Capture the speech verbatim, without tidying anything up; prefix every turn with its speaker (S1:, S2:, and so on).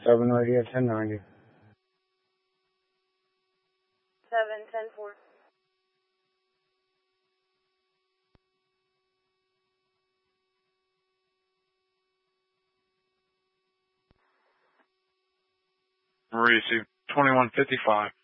S1: seven radio ten ninety.
S2: seven ten four.
S3: Receive twenty-one fifty-five.